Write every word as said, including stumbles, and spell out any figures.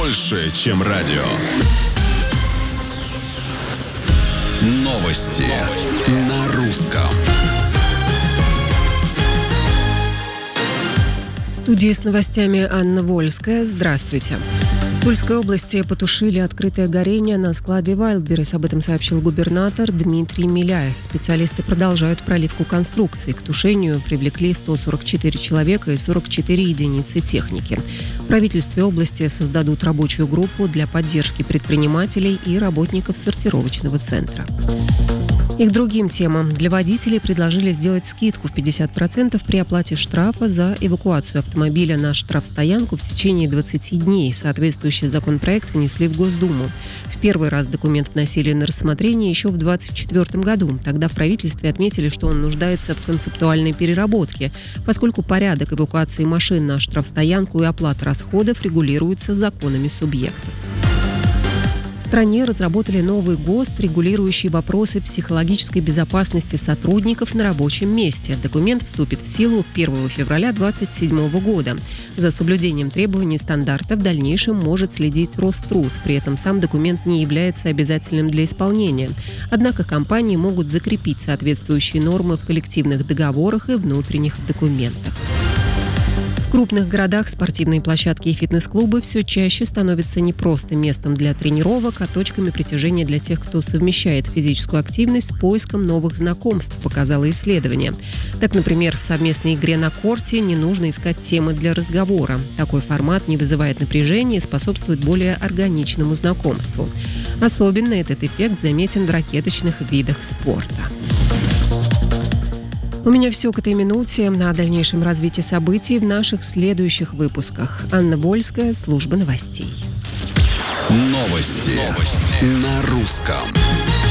больше, чем радио. Новости, Новости. На русском. В студии с новостями Анна Вольская. Здравствуйте. В Тульской области потушили открытое горение на складе Wildberries. Об этом сообщил губернатор Дмитрий Миляев. Специалисты продолжают проливку конструкций. К тушению привлекли сто сорок четыре человека и сорок четыре единицы техники. В правительстве области создадут рабочую группу для поддержки предпринимателей и работников сортировочного центра. И к другим темам. Для водителей предложили сделать скидку в пятьдесят процентов при оплате штрафа за эвакуацию автомобиля на штрафстоянку в течение двадцати дней. Соответствующий законопроект внесли в Госдуму. В первый раз документ вносили на рассмотрение еще в двадцать четвёртом году. Тогда в правительстве отметили, что он нуждается в концептуальной переработке, поскольку порядок эвакуации машин на штрафстоянку и оплата расходов регулируется законами субъектов. В стране разработали новый ГОСТ, регулирующий вопросы психологической безопасности сотрудников на рабочем месте. Документ вступит в силу первого февраля две тысячи двадцать седьмого года. За соблюдением требований стандарта в дальнейшем может следить Роструд. При этом сам документ не является обязательным для исполнения. Однако компании могут закрепить соответствующие нормы в коллективных договорах и внутренних документах. В крупных городах спортивные площадки и фитнес-клубы все чаще становятся не просто местом для тренировок, а точками притяжения для тех, кто совмещает физическую активность с поиском новых знакомств, показало исследование. Так, например, в совместной игре на корте не нужно искать темы для разговора. Такой формат не вызывает напряжения и способствует более органичному знакомству. Особенно этот эффект заметен в ракеточных видах спорта. У меня все к этой минуте. О дальнейшем развитии событий в наших следующих выпусках. Анна Вольская, служба новостей. Новости, Новости. На русском.